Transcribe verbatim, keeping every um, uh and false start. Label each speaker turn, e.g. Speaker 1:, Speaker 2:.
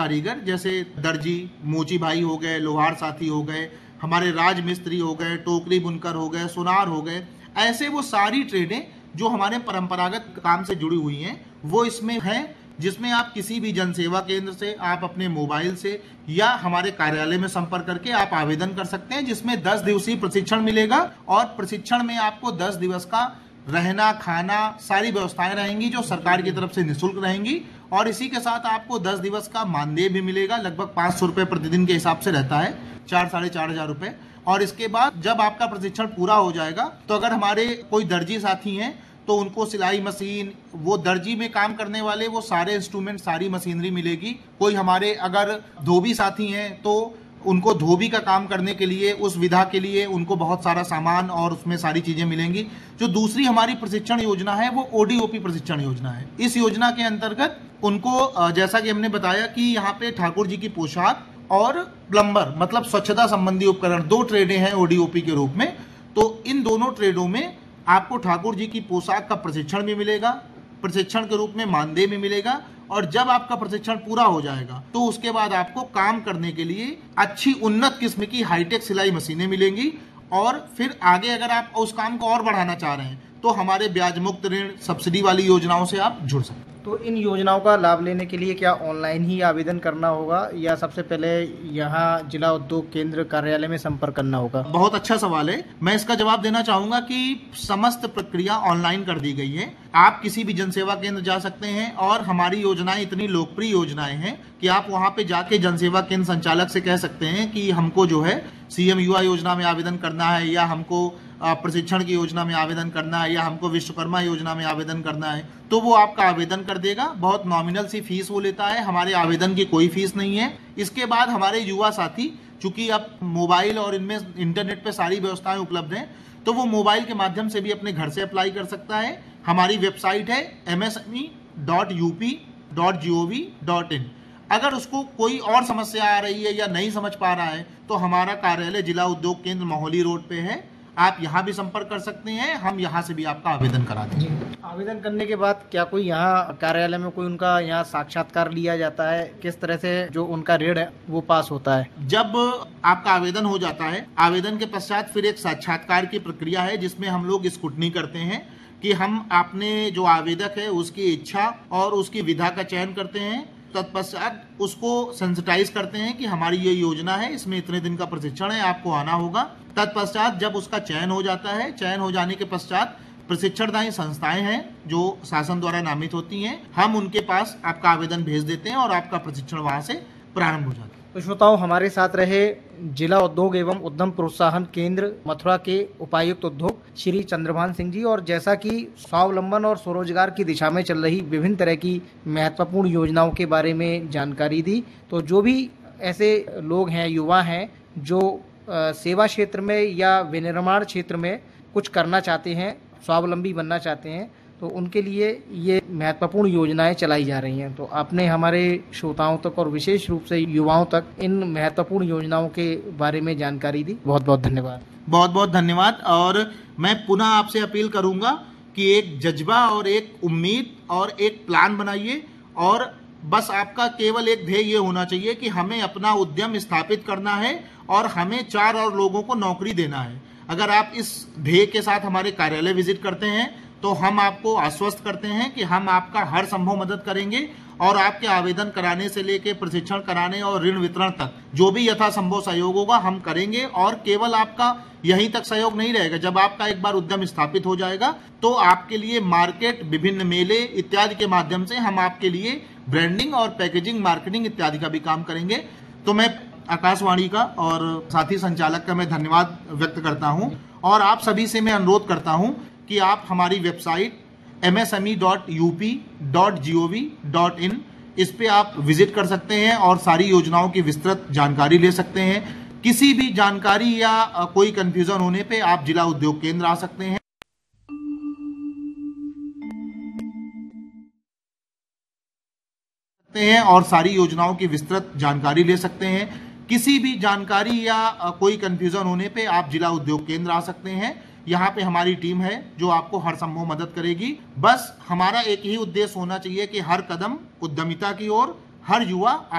Speaker 1: कारीगर जैसे दर्जी, मोची भाई हो गए, लोहार साथी हो गए, हमारे राज मिस्त्री हो गए, टोकरी बुनकर हो गए, सुनार हो गए, ऐसे वो सारी ट्रेडें जो हमारे परंपरागत काम से जुड़ी हुई हैं वो इसमें है, जिसमें आप किसी भी जनसेवा केंद्र से आप अपने मोबाइल से या हमारे कार्यालय में संपर्क करके आप आवेदन कर सकते हैं, जिसमें दस दिवसीय प्रशिक्षण मिलेगा और प्रशिक्षण में आपको दस दिवस का रहना खाना सारी व्यवस्थाएं रहेंगी जो सरकार की तरफ से निःशुल्क रहेंगी, और इसी के साथ आपको दस दिवस का मानदेय भी मिलेगा, लगभग पाँच सौ रुपये प्रतिदिन के हिसाब से रहता है, चार साढ़े चार हजार रुपये। और इसके बाद जब आपका प्रशिक्षण पूरा हो जाएगा तो अगर हमारे कोई दर्जी साथी हैं तो उनको सिलाई मशीन, वो दर्जी में काम करने वाले वो सारे इंस्ट्रूमेंट, सारी मशीनरी मिलेगी। कोई हमारे अगर धोबी साथी हैं तो उनको धोबी का काम करने के लिए, उस विधा के लिए उनको बहुत सारा सामान और उसमें सारी चीजें मिलेंगी। जो दूसरी हमारी प्रशिक्षण योजना है वो ओडीओपी प्रशिक्षण योजना है। इस योजना के अंतर्गत उनको, जैसा कि हमने बताया कि यहाँ पे ठाकुर जी की पोशाक और प्लम्बर मतलब स्वच्छता संबंधी उपकरण, दो ट्रेडें हैं ओडीओपी के रूप में, तो इन दोनों ट्रेडों में आपको ठाकुर जी की पोशाक का प्रशिक्षण भी मिलेगा, प्रशिक्षण के रूप में मानदेय भी मिलेगा, और जब आपका प्रशिक्षण पूरा हो जाएगा तो उसके बाद आपको काम करने के लिए अच्छी उन्नत किस्म की हाईटेक सिलाई मशीनें मिलेंगी। और फिर आगे अगर आप उस काम को और बढ़ाना चाह रहे हैं तो हमारे ब्याज मुक्त ऋण, सब्सिडी वाली योजनाओं से आप जुड़ सकते हैं।
Speaker 2: तो इन योजनाओं का लाभ लेने के लिए क्या ऑनलाइन ही आवेदन करना होगा या सबसे पहले यहाँ जिला उद्योग केंद्र कार्यालय में संपर्क करना होगा?
Speaker 1: बहुत अच्छा सवाल है। मैं इसका जवाब देना चाहूंगा कि समस्त प्रक्रिया ऑनलाइन कर दी गई है। आप किसी भी जनसेवा केंद्र जा सकते हैं और हमारी योजनाएं इतनी लोकप्रिय योजनाएं हैं कि आप वहां पे जाके जनसेवा केंद्र संचालक से कह सकते हैं कि हमको जो है सीएम युवा योजना में आवेदन करना है, या हमको प्रशिक्षण की योजना में आवेदन करना है, या हमको विश्वकर्मा योजना में आवेदन करना है, तो वो आपका आवेदन कर देगा। बहुत नॉमिनल सी फीस वो लेता है, हमारे आवेदन की कोई फीस नहीं है। इसके बाद हमारे युवा साथी, चूंकि अब मोबाइल और इनमें इंटरनेट पे सारी व्यवस्थाएं उपलब्ध हैं, तो वो मोबाइल के माध्यम से भी अपने घर से अप्लाई कर सकता है। हमारी वेबसाइट है M S M E dot U P dot G O V dot in. अगर उसको कोई और समस्या आ रही है या नहीं समझ पा रहा है तो हमारा कार्यालय जिला उद्योग केंद्र मोहाली रोड पे है, आप यहाँ भी संपर्क कर सकते हैं, हम यहाँ से भी आपका आवेदन करा देंगे।
Speaker 2: आवेदन करने के बाद क्या कोई यहाँ कार्यालय में कोई उनका यहाँ साक्षात्कार लिया जाता है? किस तरह से जो उनका ऋण है वो पास होता है?
Speaker 1: जब आपका आवेदन हो जाता है, आवेदन के पश्चात फिर एक साक्षात्कार की प्रक्रिया है जिसमें हम लोग स्क्रूटनी करते हैं कि हम आपने जो आवेदक है उसकी इच्छा और उसकी विधा का चयन करते हैं। तत्पश्चात उसको सेंसिटाइज करते हैं कि हमारी ये योजना है, इसमें इतने दिन का प्रशिक्षण है, आपको आना होगा। तत्पश्चात जब उसका चयन हो जाता है, चयन हो जाने के पश्चात प्रशिक्षणदायी संस्थाएं हैं जो शासन द्वारा नामित होती हैं, हम उनके पास आपका आवेदन भेज देते हैं और आपका प्रशिक्षण वहां से प्रारंभ हो जाता है।
Speaker 2: तो श्रोताओं, हमारे साथ रहे जिला उद्योग एवं उद्यम प्रोत्साहन केंद्र मथुरा के उपायुक्त उद्योग श्री चंद्रभान सिंह जी, और जैसा कि स्वावलंबन और स्वरोजगार की दिशा में चल रही विभिन्न तरह की महत्वपूर्ण योजनाओं के बारे में जानकारी दी। तो जो भी ऐसे लोग हैं, युवा हैं जो आ, सेवा क्षेत्र में या विनिर्माण क्षेत्र में कुछ करना चाहते हैं, स्वावलंबी बनना चाहते हैं, तो उनके लिए ये महत्वपूर्ण योजनाएं चलाई जा रही हैं। तो आपने हमारे श्रोताओं तक और विशेष रूप से युवाओं तक इन महत्वपूर्ण योजनाओं के बारे में जानकारी दी। बहुत बहुत धन्यवाद।
Speaker 1: बहुत बहुत धन्यवाद। और मैं पुनः आपसे अपील करूंगा कि एक जज्बा और एक उम्मीद और एक प्लान बनाइए, और बस आपका केवल एक ध्येय ये होना चाहिए कि हमें अपना उद्यम स्थापित करना है और हमें चार और लोगों को नौकरी देना है। अगर आप इस ध्येय के साथ हमारे कार्यालय विजिट करते हैं तो हम आपको आश्वस्त करते हैं कि हम आपका हर संभव मदद करेंगे, और आपके आवेदन कराने से लेकर प्रशिक्षण कराने और ऋण वितरण तक जो भी यथासंभव सहयोग होगा हम करेंगे। और केवल आपका यहीं तक सहयोग नहीं रहेगा, जब आपका एक बार उद्यम स्थापित हो जाएगा तो आपके लिए मार्केट, विभिन्न मेले इत्यादि के माध्यम से हम आपके लिए ब्रांडिंग और पैकेजिंग, मार्केटिंग इत्यादि का भी काम करेंगे। तो मैं आकाशवाणी का और साथी संचालक का मैं धन्यवाद व्यक्त करता हूं, और आप सभी से मैं अनुरोध करता हूं कि आप हमारी website M S M E dot U P dot G O V dot in, इस पे आप विजिट कर सकते हैं और सारी योजनाओं की विस्तृत जानकारी ले सकते हैं। किसी भी जानकारी या कोई कंफ्यूजन होने पे आप जिला उद्योग केंद्र आ सकते हैं और सारी योजनाओं की विस्तृत जानकारी ले सकते हैं। किसी भी जानकारी या कोई कंफ्यूजन होने पे आप जिला उद्योग केंद्र आ सकते हैं। यहाँ पे हमारी टीम है जो आपको हर संभव मदद करेगी। बस हमारा एक ही उद्देश्य होना चाहिए कि हर कदम उद्यमिता की ओर, हर युवा